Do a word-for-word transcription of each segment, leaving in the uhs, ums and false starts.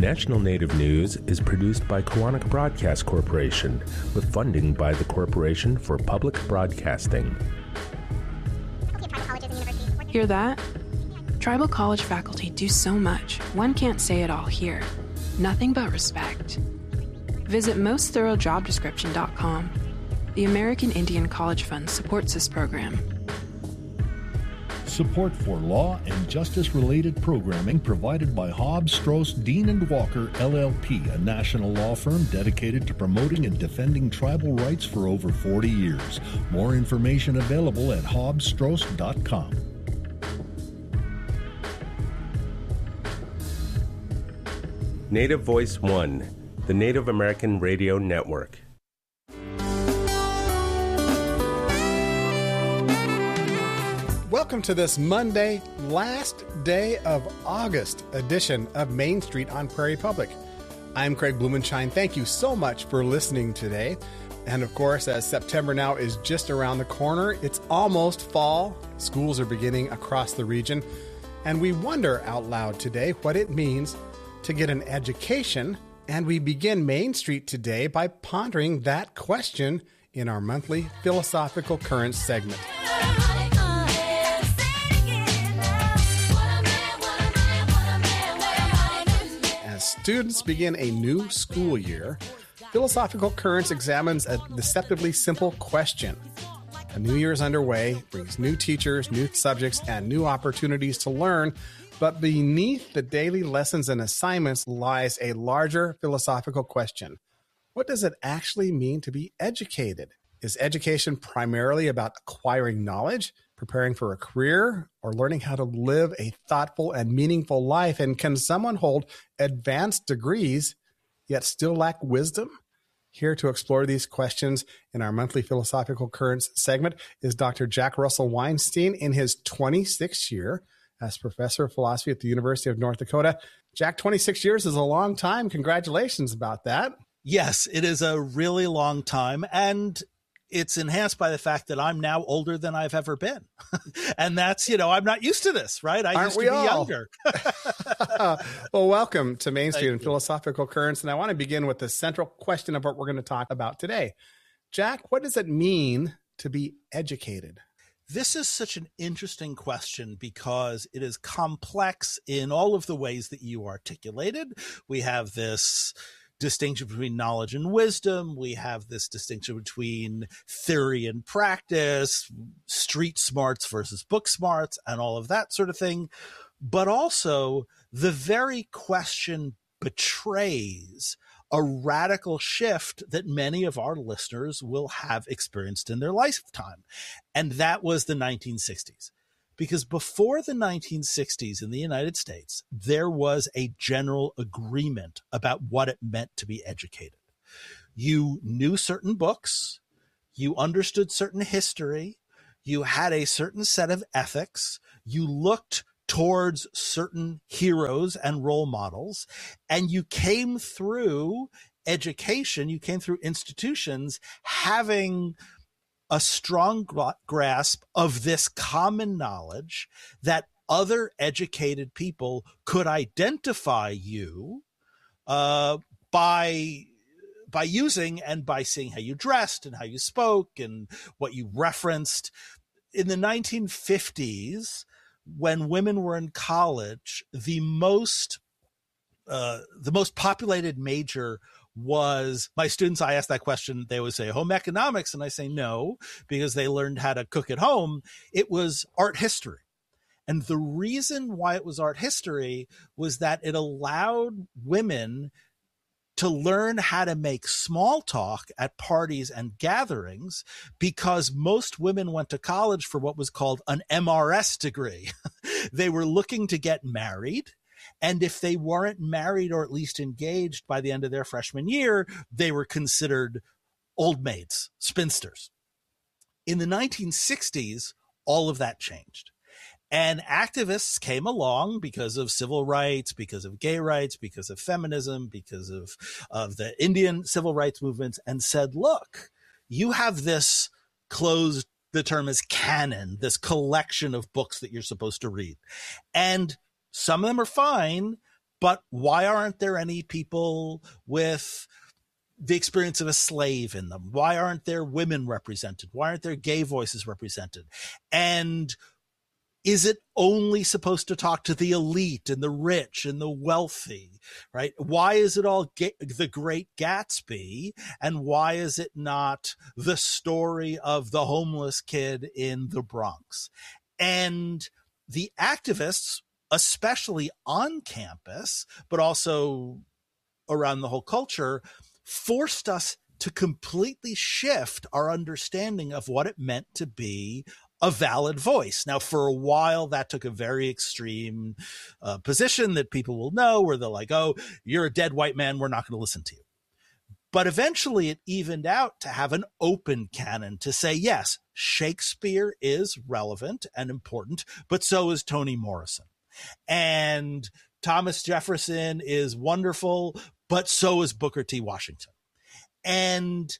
National Native News is produced by Koahnic Broadcast Corporation with funding by the Corporation for Public Broadcasting. Hear that? Tribal college faculty do so much, one can't say it all here. Nothing but respect. Visit most thorough job description dot com. The American Indian College Fund supports this program. Support for law and justice-related programming provided by Hobbs, Strauss, Dean and Walker, L L P, a national law firm dedicated to promoting and defending tribal rights for over forty years. More information available at hobbs strauss dot com. Native Voice One, the Native American Radio Network. Welcome to this Monday, last day of August edition of Main Street on Prairie Public. I'm Craig Blumenshine. Thank you so much for listening today. And of course, as September now is just around the corner, it's almost fall. Schools are beginning across the region. And we wonder out loud today what it means to get an education. And we begin Main Street today by pondering that question in our monthly Philosophical Currents segment. Students begin a new school year. Philosophical Currents examines a deceptively simple question. A new year is underway, brings new teachers, new subjects, and new opportunities to learn. But beneath the daily lessons and assignments lies a larger philosophical question. What does it actually mean to be educated? Is education primarily about acquiring knowledge, preparing for a career, or learning how to live a thoughtful and meaningful life? And can someone hold advanced degrees yet still lack wisdom? Here to explore these questions in our monthly Philosophical Currents segment is Doctor Jack Russell Weinstein in his twenty-sixth year as professor of philosophy at the University of North Dakota. Jack, twenty-six years is a long time. Congratulations about that. Yes, it is a really long time. And it's enhanced by the fact that I'm now older than I've ever been. And that's, you know, I'm not used to this, right? I Aren't used to be all? younger. Well, welcome to Main Street Thank and you. Philosophical Currents. And I want to begin with the central question of what we're going to talk about today. Jack, what does it mean to be educated? This is such an interesting question because it is complex in all of the ways that you articulated. We have this distinction between knowledge and wisdom. We have this distinction between theory and practice, street smarts versus book smarts, and all of that sort of thing. But also, the very question betrays a radical shift that many of our listeners will have experienced in their lifetime. And that was the nineteen sixties. Because before the nineteen sixties in the United States, there was a general agreement about what it meant to be educated. You knew certain books, you understood certain history, you had a certain set of ethics, you looked towards certain heroes and role models, and you came through education, you came through institutions having a strong grasp of this common knowledge that other educated people could identify you uh, by by using and by seeing how you dressed and how you spoke and what you referenced. In the nineteen fifties, when women were in college, the most uh, the most populated major was, my students, I ask that question, they would say home economics. And I say no, because they learned how to cook at home. It was art history. And the reason why it was art history was that it allowed women to learn how to make small talk at parties and gatherings, because most women went to college for what was called an M R S degree. They were looking to get married. And if they weren't married or at least engaged by the end of their freshman year, they were considered old maids, spinsters. In the nineteen sixties, all of that changed. And activists came along because of civil rights, because of gay rights, because of feminism, because of, of the Indian civil rights movements, and said, look, you have this closed, the term is canon, this collection of books that you're supposed to read. And some of them are fine, But why aren't there any people with the experience of a slave in them? Why aren't there women represented? Why aren't there gay voices represented? And is it only supposed to talk to the elite and the rich and the wealthy, right? Why is it all ga- the Great Gatsby? And why is it not the story of the homeless kid in the Bronx? And the activists, especially on campus, but also around the whole culture, forced us to completely shift our understanding of what it meant to be a valid voice. Now, for a while, that took a very extreme uh, position that people will know, where they're like, oh, you're a dead white man, we're not going to listen to you. But eventually it evened out to have an open canon to say, yes, Shakespeare is relevant and important, but so is Toni Morrison. And Thomas Jefferson is wonderful, but so is Booker T. Washington. And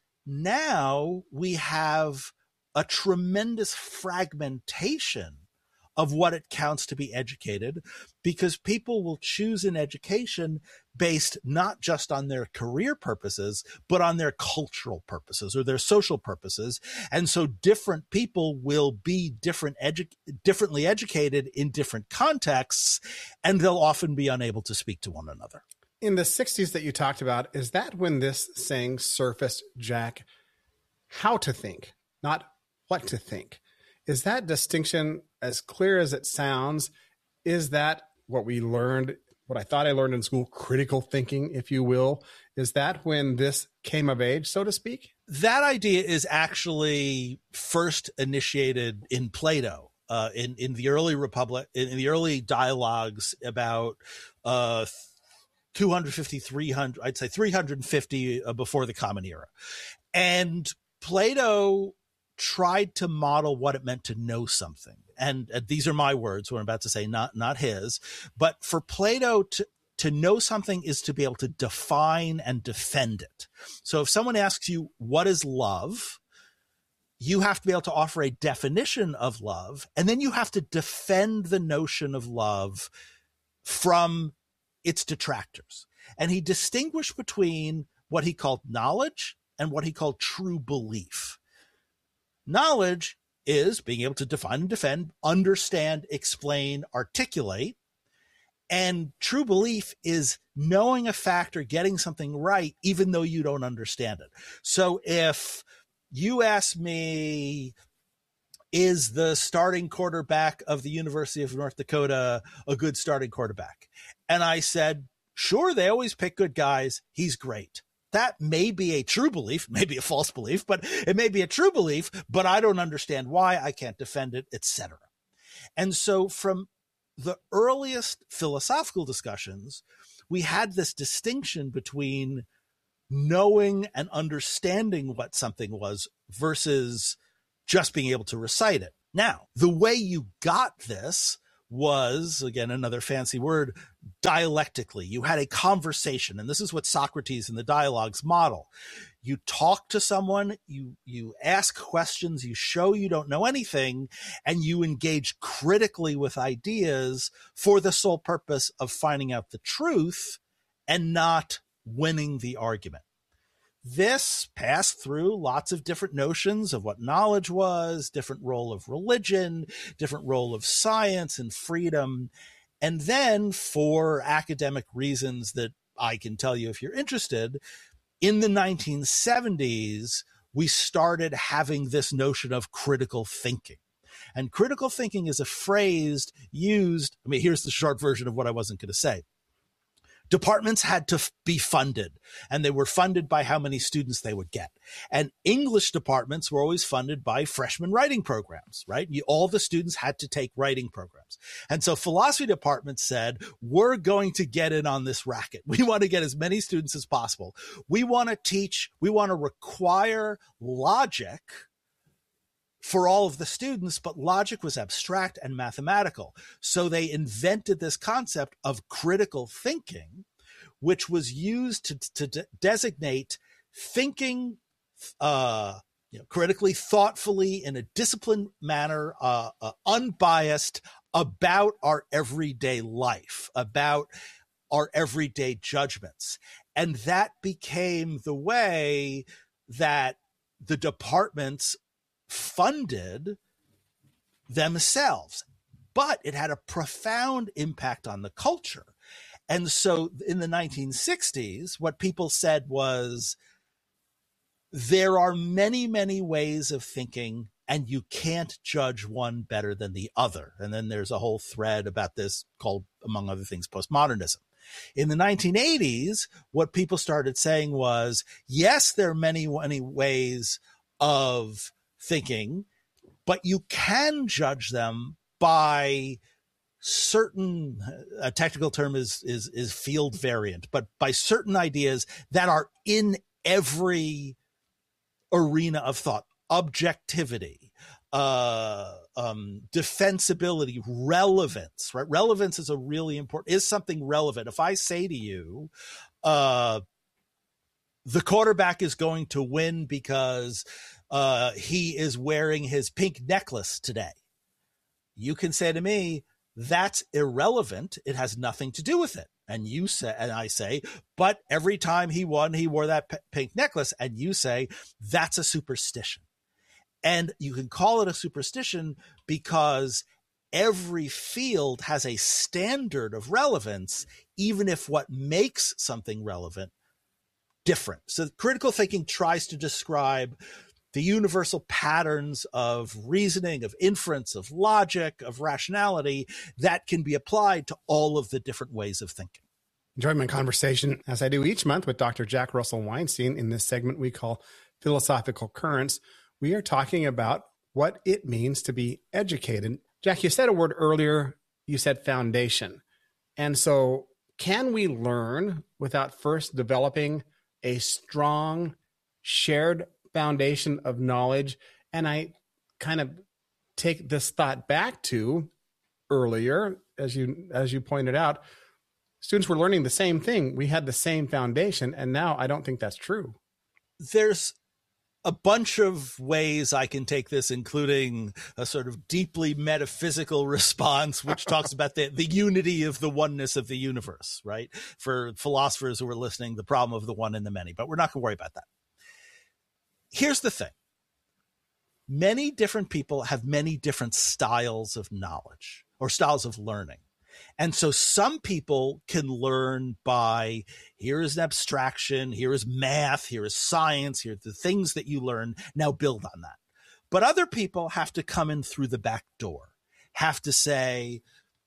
now we have a tremendous fragmentation of what it counts to be educated, because people will choose an education based not just on their career purposes, but on their cultural purposes or their social purposes. And so different people will be different edu- differently educated in different contexts, and they'll often be unable to speak to one another. In the sixties that you talked about, is that when this saying surfaced, Jack? How to think, not what to think. Is that distinction as clear as it sounds? Is that what we learned, what I thought I learned in school, critical thinking, if you will? Is that when this came of age, so to speak? That idea is actually first initiated in Plato, uh, in, in the early Republic, in, in the early dialogues about uh, two fifty, three hundred, I'd say three fifty uh, before the Common Era. And Plato tried to model what it meant to know something. And uh, these are my words, what I'm about to say, not not his. But for Plato, to, to know something is to be able to define and defend it. So if someone asks you, what is love? You have to be able to offer a definition of love, and then you have to defend the notion of love from its detractors. And he distinguished between what he called knowledge and what he called true belief. Knowledge is being able to define and defend, understand, explain, articulate. And true belief is knowing a fact or getting something right, even though you don't understand it. So if you ask me, is the starting quarterback of the University of North Dakota a good starting quarterback? And I said, sure, they always pick good guys. He's great. That may be a true belief, maybe a false belief, but it may be a true belief, but I don't understand why, I can't defend it, et cetera. And so from the earliest philosophical discussions, we had this distinction between knowing and understanding what something was versus just being able to recite it. Now, the way you got this was, again, another fancy word, dialectically. You had a conversation, and this is what Socrates and the dialogues model. You talk to someone, you you ask questions, you show you don't know anything, and you engage critically with ideas for the sole purpose of finding out the truth and not winning the argument. This passed through lots of different notions of what knowledge was, different role of religion, different role of science and freedom. And then, for academic reasons that I can tell you if you're interested, in the nineteen seventies, we started having this notion of critical thinking. And critical thinking is a phrase used, I mean, here's the short version of what I wasn't going to say. Departments had to f- be funded, and they were funded by how many students they would get. And English departments were always funded by freshman writing programs, right? You, all the students had to take writing programs. And so philosophy departments said, we're going to get in on this racket. We want to get as many students as possible. We want to teach, we want to require logic for all of the students, but logic was abstract and mathematical. So they invented this concept of critical thinking, which was used to, to de- designate thinking uh, you know, critically, thoughtfully, in a disciplined manner, uh, uh, unbiased, about our everyday life, about our everyday judgments. And that became the way that the departments funded themselves. But it had a profound impact on the culture. And so in the nineteen sixties, what people said was, there are many, many ways of thinking, and you can't judge one better than the other. And then there's a whole thread about this called, among other things, postmodernism. In the nineteen eighties, what people started saying was, yes, there are many, many ways of thinking, but you can judge them by certain, a technical term is, is, is field variant, but by certain ideas that are in every arena of thought: objectivity, uh, um, defensibility, relevance, right? Relevance is a really important, is something relevant. If I say to you, uh, the quarterback is going to win because uh, he is wearing his pink necklace today, you can say to me, that's irrelevant. It has nothing to do with it. And you say, and I say, but every time he won, he wore that p- pink necklace. And you say, that's a superstition. And you can call it a superstition because every field has a standard of relevance, even if what makes something relevant different. So critical thinking tries to describe the universal patterns of reasoning, of inference, of logic, of rationality that can be applied to all of the different ways of thinking. Join my conversation, as I do each month, with Doctor Jack Russell Weinstein in this segment we call Philosophical Currents. We are talking about what it means to be educated. Jack, you said a word earlier. You said foundation. And so can we learn without first developing a strong shared foundation of knowledge? And I kind of take this thought back to earlier, as you as you pointed out, students were learning the same thing. We had the same foundation, and now I don't think that's true. There's a bunch of ways I can take this, including a sort of deeply metaphysical response, which talks about the, the unity of the oneness of the universe, right? For philosophers who are listening, the problem of the one and the many, but we're not going to worry about that. Here's the thing. Many different people have many different styles of knowledge or styles of learning. And so some people can learn by, here is an abstraction, here is math, here is science, here are the things that you learn, now build on that. But other people have to come in through the back door, have to say,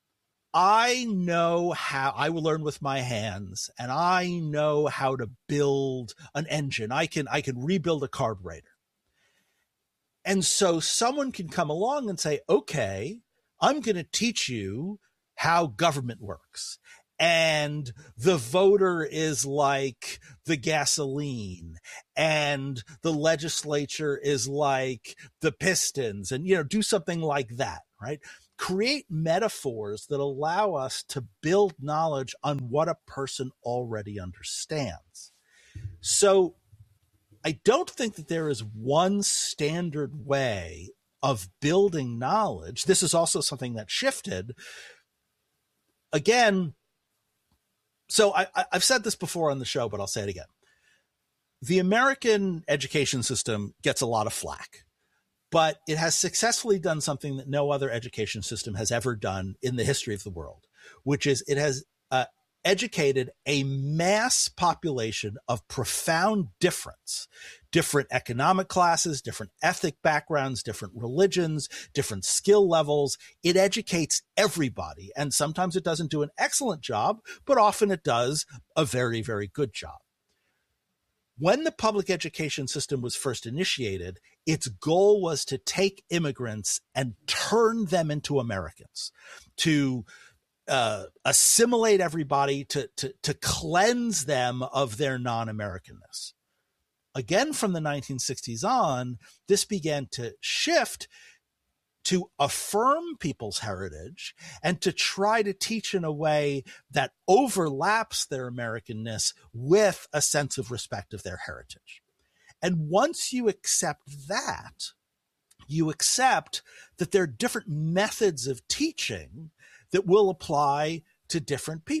I know how, I will learn with my hands, and I know how to build an engine. I can, I can rebuild a carburetor. And so someone can come along and say, okay, I'm going to teach you how government works. And the voter is like the gasoline, and the legislature is like the pistons, and, you know, do something like that, right? Create metaphors that allow us to build knowledge on what a person already understands. So I don't think that there is one standard way of building knowledge. This is also something that shifted. Again, so I, I've said this before on the show, but I'll say it again. The American education system gets a lot of flack, but it has successfully done something that no other education system has ever done in the history of the world, which is it has uh, educated a mass population of profound difference, different economic classes, different ethnic backgrounds, different religions, different skill levels. It educates everybody. And sometimes it doesn't do an excellent job, but often it does a very, very good job. When the public education system was first initiated, its goal was to take immigrants and turn them into Americans, to uh, assimilate everybody, to, to, to cleanse them of their non-Americanness. Again, from the nineteen sixties on, this began to shift to affirm people's heritage and to try to teach in a way that overlaps their Americanness with a sense of respect of their heritage. And once you accept that, you accept that there are different methods of teaching that will apply to different people.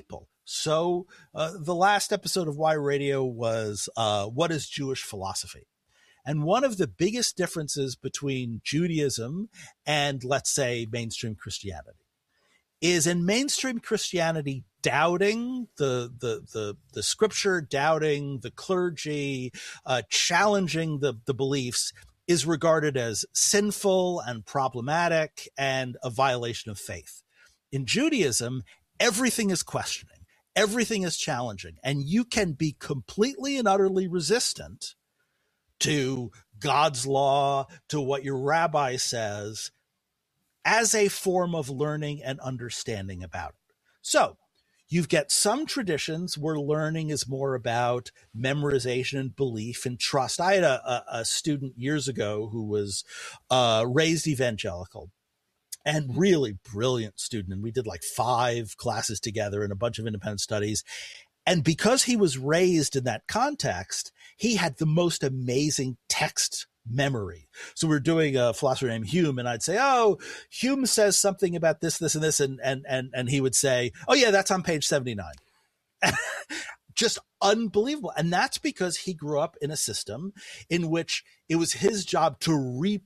So uh, the last episode of Why Radio was uh, What is Jewish Philosophy? And one of the biggest differences between Judaism and, let's say, mainstream Christianity is in mainstream Christianity, doubting the the the, the scripture, doubting the clergy, uh, challenging the, the beliefs is regarded as sinful and problematic and a violation of faith. In Judaism, everything is questioning, everything is challenging, and you can be completely and utterly resistant to God's law, to what your rabbi says, as a form of learning and understanding about it. So you get some traditions where learning is more about memorization and belief and trust. I had a, a, a student years ago who was uh, raised evangelical and really brilliant student. And we did like five classes together and a bunch of independent studies. And because he was raised in that context, he had the most amazing text memory. So we're doing a philosopher named Hume, and I'd say, oh, Hume says something about this, this, and this. And, and, and, and he would say, oh yeah, that's on page seventy-nine. Just unbelievable. And that's because he grew up in a system in which it was his job to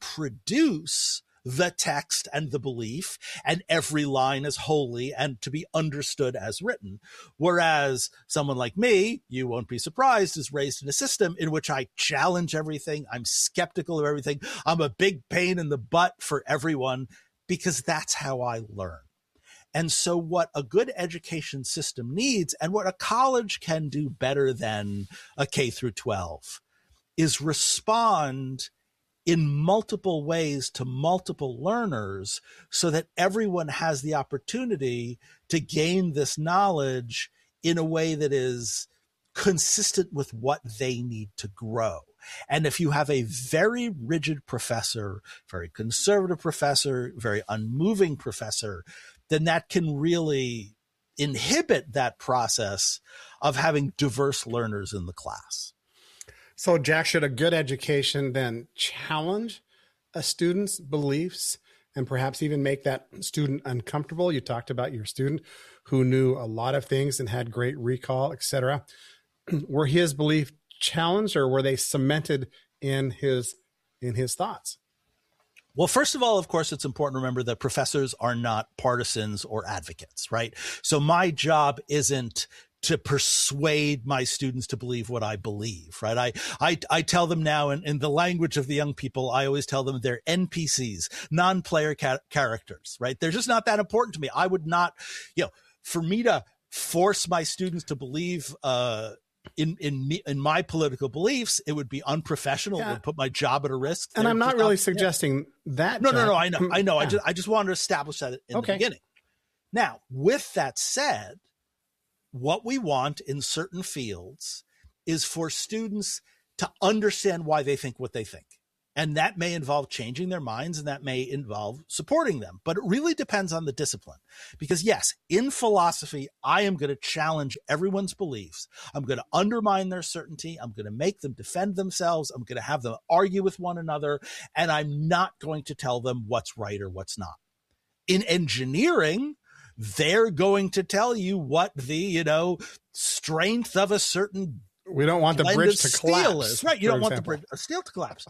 reproduce the text and the belief, and every line is holy and to be understood as written. Whereas someone like me, you won't be surprised, is raised in a system in which I challenge everything. I'm skeptical of everything. I'm a big pain in the butt for everyone because that's how I learn. And so what a good education system needs, and what a college can do better than a K through twelve, is respond in multiple ways to multiple learners so that everyone has the opportunity to gain this knowledge in a way that is consistent with what they need to grow. And if you have a very rigid professor, very conservative professor, very unmoving professor, then that can really inhibit that process of having diverse learners in the class. So, Jack, should a good education then challenge a student's beliefs and perhaps even make that student uncomfortable? You talked about your student who knew a lot of things and had great recall, et cetera. Were his beliefs challenged, or were they cemented in his in his thoughts? Well, first of all, of course, it's important to remember that professors are not partisans or advocates, right? So my job isn't to persuade my students to believe what I believe, right? I I, I tell them now, in, in the language of the young people, I always tell them they're N P Cs, non-player ca- characters, right? They're just not that important to me. I would not, you know, for me to force my students to believe uh, in in me, in my political beliefs, it would be unprofessional. Yeah. It would put my job at a risk. And They're I'm not really not, suggesting yeah. that. No, Jack. no, no. I know, I know. Yeah. I just I just wanted to establish that in okay. the beginning. Now, with that said, what we want in certain fields is for students to understand why they think what they think. And that may involve changing their minds, and that may involve supporting them. But it really depends on the discipline. Because yes, in philosophy, I am going to challenge everyone's beliefs. I'm going to undermine their certainty. I'm going to make them defend themselves. I'm going to have them argue with one another. And I'm not going to tell them what's right or what's not. In engineering, they're going to tell you what the, you know, strength of a certain we don't want the bridge to collapse is. Right. You don't example. want the bridge of steel to collapse.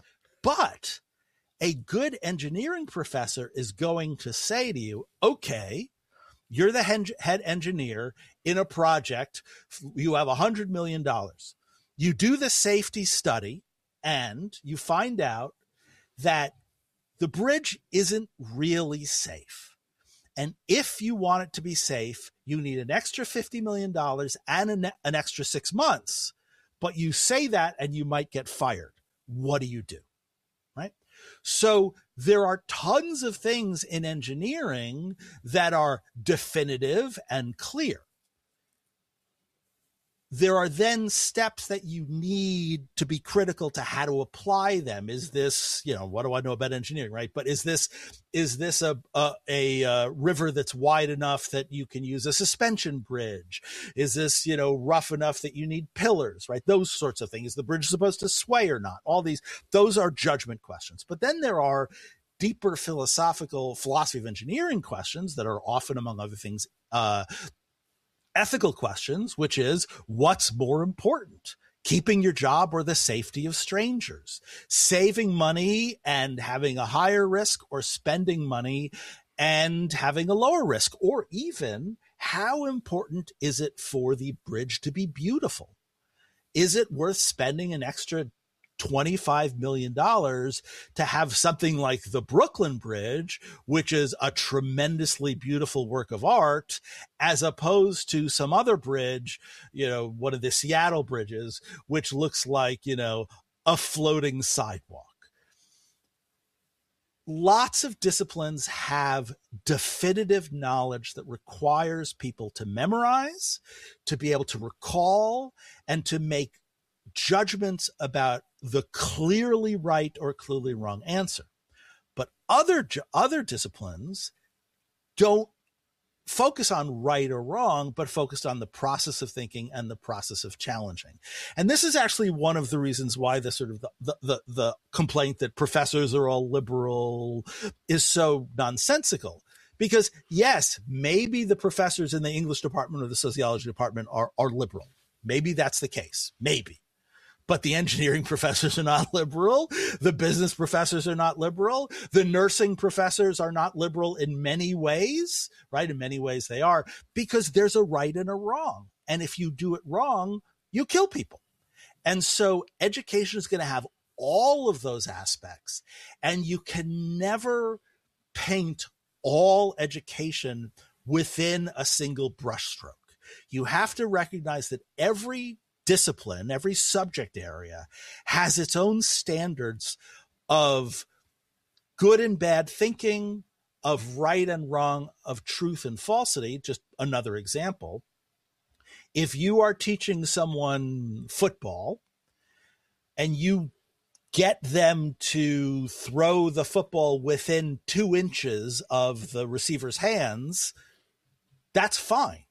But a good engineering professor is going to say to you, okay, you're the head engineer in a project. You have one hundred million dollars. You do the safety study and you find out that the bridge isn't really safe. And if you want it to be safe, you need an extra fifty million dollars and an, an extra six months. But you say that and you might get fired. What do you do? Right? So there are tons of things in engineering that are definitive and clear. There are then steps that you need to be critical to how to apply them. Is this, you know, what do I know about engineering, right? But is this, is this a, a, a, a river that's wide enough that you can use a suspension bridge? Is this, you know, rough enough that you need pillars, right? Those sorts of things. Is the bridge supposed to sway or not? All these, those are judgment questions. But then there are deeper philosophical philosophy of engineering questions that are often, among other things, uh, ethical questions, which is what's more important? Keeping your job or the safety of strangers? Saving money and having a higher risk, or spending money and having a lower risk? Or even, how important is it for the bridge to be beautiful? Is it worth spending an extra twenty-five million dollars to have something like the Brooklyn Bridge, which is a tremendously beautiful work of art, as opposed to some other bridge, you know, one of the Seattle bridges, which looks like, you know, a floating sidewalk? Lots of disciplines have definitive knowledge that requires people to memorize, to be able to recall, and to make judgments about the clearly right or clearly wrong answer. But other other disciplines don't focus on right or wrong, but focused on the process of thinking and the process of challenging. And this is actually one of the reasons why the sort of the, the, the, the complaint that professors are all liberal is so nonsensical. Because yes, maybe the professors in the English department or the sociology department are, are liberal. Maybe that's the case. Maybe. But the engineering professors are not liberal. The business professors are not liberal. The nursing professors are not liberal in many ways, right? In many ways they are, because there's a right and a wrong. And if you do it wrong, you kill people. And so education is going to have all of those aspects. And you can never paint all education within a single brushstroke. You have to recognize that every discipline, every subject area has its own standards of good and bad thinking, of right and wrong, of truth and falsity. Just another example. If you are teaching someone football and you get them to throw the football within two inches of the receiver's hands, that's fine.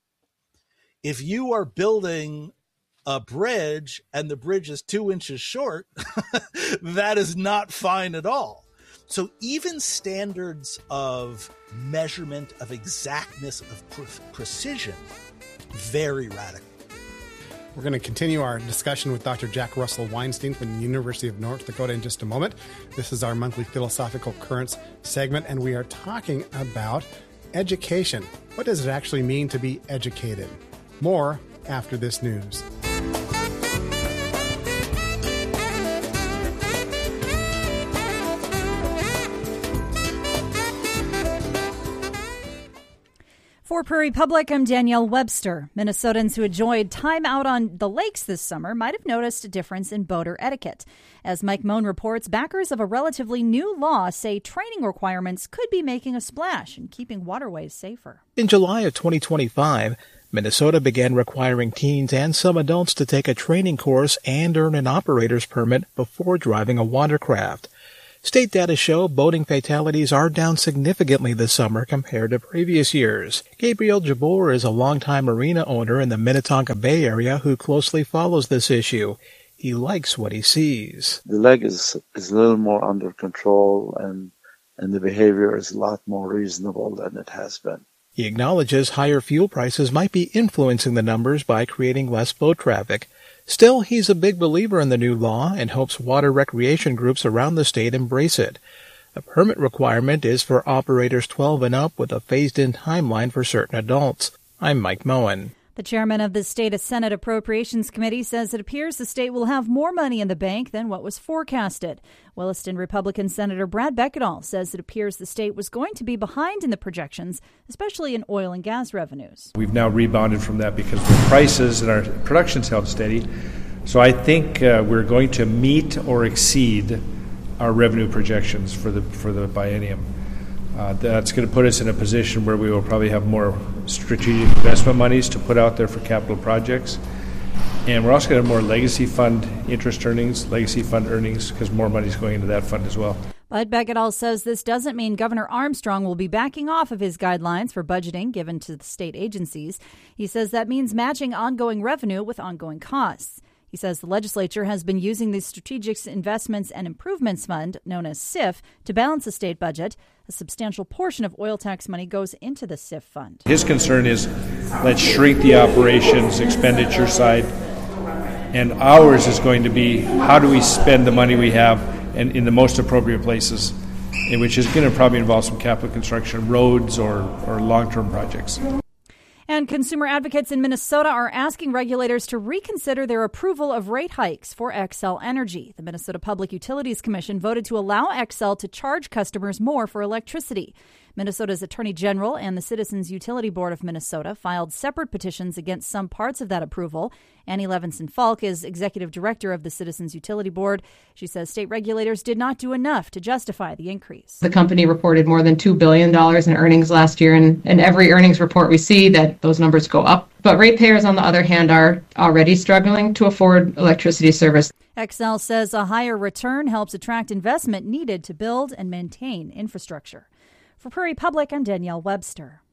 If you are building a bridge and the bridge is two inches short, that is not fine at all. So even standards of measurement, of exactness, of pre- precision, very radical. We're going to continue our discussion with Doctor Jack Russell Weinstein from the University of North Dakota in just a moment. This is our monthly Philosophical Currents segment, and we are talking about education. What does it actually mean to be educated? More after this news. For Prairie Public, I'm Danielle Webster. Minnesotans who enjoyed time out on the lakes this summer might have noticed a difference in boater etiquette. As Mike Moen reports, backers of a relatively new law say training requirements could be making a splash and keeping waterways safer. In July of twenty twenty-five, Minnesota began requiring teens and some adults to take a training course and earn an operator's permit before driving a watercraft. State data show boating fatalities are down significantly this summer compared to previous years. Gabriel Jabor is a longtime marina owner in the Minnetonka Bay area who closely follows this issue. He likes what he sees. The leg is, is a little more under control, and, and the behavior is a lot more reasonable than it has been. He acknowledges higher fuel prices might be influencing the numbers by creating less boat traffic. Still, he's a big believer in the new law and hopes water recreation groups around the state embrace it. A permit requirement is for operators twelve and up with a phased-in timeline for certain adults. I'm Mike Moen. The chairman of the State Senate Appropriations Committee says it appears the state will have more money in the bank than what was forecasted. Williston Republican Senator Brad Beckedahl says it appears the state was going to be behind in the projections, especially in oil and gas revenues. We've now rebounded from that because the prices and our production's held steady. So I think uh, we're going to meet or exceed our revenue projections for the for the biennium. Uh, that's going to put us in a position where we will probably have more strategic investment monies to put out there for capital projects. And we're also going to have more legacy fund interest earnings, legacy fund earnings, because more money is going into that fund as well. But Beckedahl says this doesn't mean Governor Armstrong will be backing off of his guidelines for budgeting given to the state agencies. He says that means matching ongoing revenue with ongoing costs. He says the legislature has been using the Strategic Investments and Improvements Fund, known as S I F, to balance the state budget. A substantial portion of oil tax money goes into the S I F fund. His concern is let's shrink the operations expenditure side, and ours is going to be how do we spend the money we have and in the most appropriate places, which is going to probably involve some capital construction, roads or, or long-term projects. And consumer advocates in Minnesota are asking regulators to reconsider their approval of rate hikes for Xcel Energy. The Minnesota Public Utilities Commission voted to allow Xcel to charge customers more for electricity. Minnesota's Attorney General and the Citizens Utility Board of Minnesota filed separate petitions against some parts of that approval. Annie Levinson-Falk is executive director of the Citizens Utility Board. She says state regulators did not do enough to justify the increase. The company reported more than two billion dollars in earnings last year, and in every earnings report we see that those numbers go up. But ratepayers, on the other hand, are already struggling to afford electricity service. Xcel says a higher return helps attract investment needed to build and maintain infrastructure. For Prairie Public, I'm Danielle Webster.